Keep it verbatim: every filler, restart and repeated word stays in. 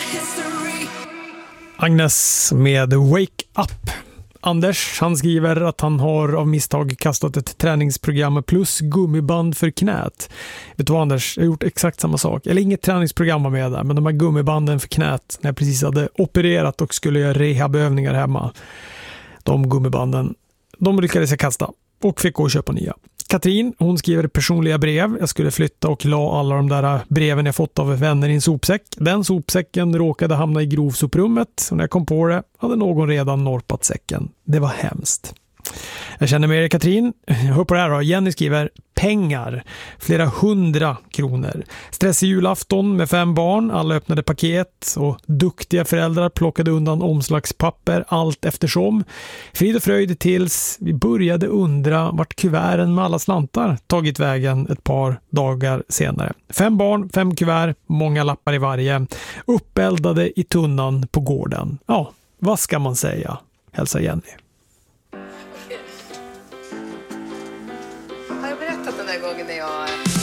Agnes med Wake Up. Anders, han skriver att han har av misstag kastat ett träningsprogram plus gummiband för knät. Vet du vad, Anders? Jag har gjort exakt samma sak. Eller inget träningsprogram var med där, men de här gummibanden för knät när jag precis hade opererat och skulle göra rehabövningar hemma. De gummibanden, de lyckades jag kasta och fick gå och köpa nya. Katrin, hon skriver personliga brev. Jag skulle flytta och la alla de där breven jag fått av vänner i en sopsäck. Den sopsäcken råkade hamna i grovsoprummet och när jag kom på det hade någon redan norpat säcken. Det var hemskt. Jag känner med er, Katrin. Hör på det här då. Jenny skriver pengar. Flera hundra kronor. Stress i julafton med fem barn. Alla öppnade paket och duktiga föräldrar plockade undan omslagspapper allt eftersom. Frid och fröjd tills vi började undra vart kuverten med alla slantar tagit vägen ett par dagar senare. Fem barn, fem kuvert, många lappar i varje. Uppeldade i tunnan på gården. Ja, vad ska man säga? Hälsa Jenny. Har jag berättat den där gången när jag